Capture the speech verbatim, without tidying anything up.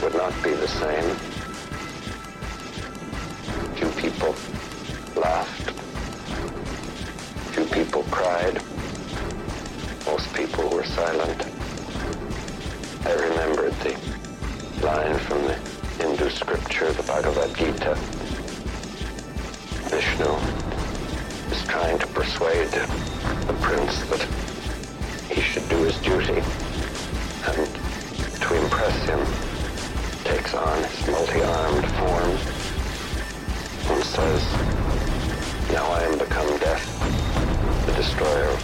would not be the same. Few people laughed. Few people cried. Most people were silent. I remembered the line from the Hindu scripture, the Bhagavad Gita. Vishnu is trying to persuade the prince that he should do his duty, and to impress him takes on his multi-armed form and says, "Now I am become death, the destroyer